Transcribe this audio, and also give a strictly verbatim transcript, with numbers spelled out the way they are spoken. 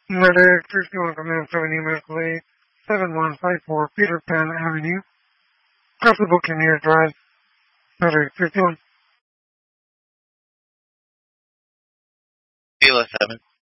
Medic fifty-one Command seventy Medical Aid, seven one five four Peter Pan Avenue, Castle Buccaneer Drive, Medic fifty-one. Kilo seven.